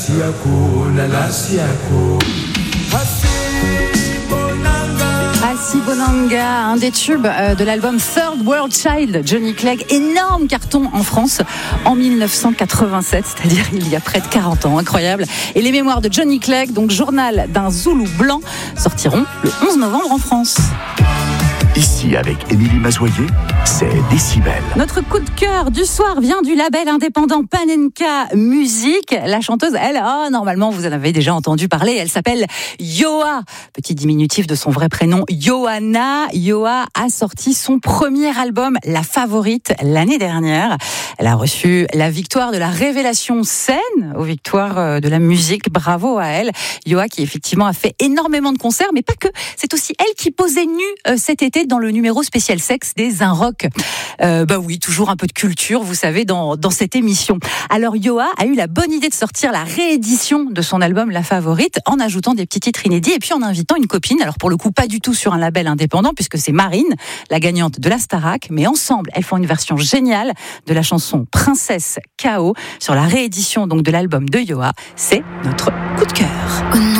Bonanga, un des tubes de l'album Third World Child, Johnny Clegg, énorme carton en France en 1987, c'est-à-dire il y a près de 40 ans, incroyable. Et les mémoires de Johnny Clegg, donc journal d'un Zoulou blanc, sortiront le 11 novembre en France. Ici, avec Émilie Mazoyer, c'est Décibel. Notre coup de cœur du soir vient du label indépendant Panenka Music. La chanteuse, elle, normalement, vous en avez déjà entendu parler. Elle s'appelle Yoa, petit diminutif de son vrai prénom, Yohanna. Yoa a sorti son premier album, La Favorite, l'année dernière. Elle a reçu la victoire de la révélation scène aux victoires de la musique. Bravo à elle. Yoa qui, effectivement, a fait énormément de concerts, mais pas que. C'est aussi elle qui posait nue cet été dans le numéro spécial sexe des Un Rock. Oui, toujours un peu de culture, vous savez, dans cette émission. Alors Yoa a eu la bonne idée de sortir la réédition de son album La Favorite en ajoutant des petits titres inédits et puis en invitant une copine. Alors pour le coup, pas du tout sur un label indépendant puisque c'est Marine, la gagnante de la Starac, mais ensemble, elles font une version géniale de la chanson Princesse K.O. sur la réédition donc de l'album de Yoa. C'est notre coup de cœur.